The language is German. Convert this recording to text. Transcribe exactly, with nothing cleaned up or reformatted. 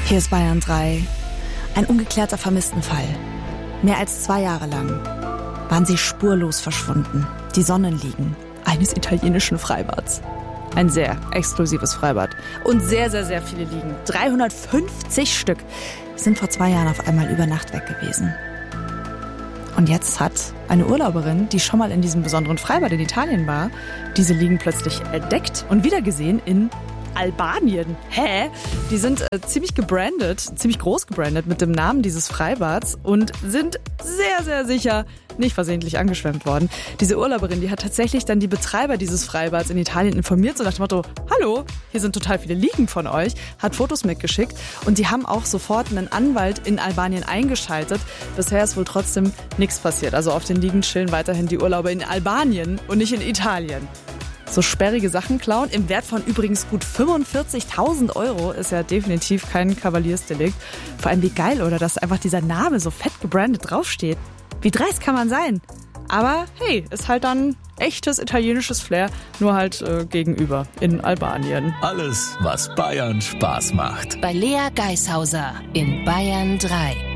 Hier ist Bayern drei. Ein ungeklärter Vermisstenfall. Mehr als zwei Jahre lang waren sie spurlos verschwunden. Die Sonnenliegen eines italienischen Freibads. Ein sehr exklusives Freibad. Und sehr, sehr, sehr viele Liegen. dreihundertfünfzig Stück sind vor zwei Jahren auf einmal über Nacht weg gewesen. Und jetzt hat eine Urlauberin, die schon mal in diesem besonderen Freibad in Italien war, diese Liegen plötzlich entdeckt und wiedergesehen in Albanien. Hä? Die sind äh, ziemlich gebrandet, ziemlich groß gebrandet mit dem Namen dieses Freibads und sind sehr, sehr sicher nicht versehentlich angeschwemmt worden. Diese Urlauberin, die hat tatsächlich dann die Betreiber dieses Freibads in Italien informiert, so nach dem Motto, hallo, hier sind total viele Liegen von euch, hat Fotos mitgeschickt und die haben auch sofort einen Anwalt in Albanien eingeschaltet. Bisher ist wohl trotzdem nichts passiert. Also auf den Liegen chillen weiterhin die Urlauber in Albanien und nicht in Italien. So sperrige Sachen klauen, im Wert von übrigens gut fünfundvierzigtausend Euro, ist ja definitiv kein Kavaliersdelikt. Vor allem wie geil, oder, dass einfach dieser Name so fett gebrandet draufsteht. Wie dreist kann man sein? Aber hey, ist halt dann echtes italienisches Flair, nur halt äh, gegenüber in Albanien. Alles, was Bayern Spaß macht. Bei Lea Geishauser in Bayern drei.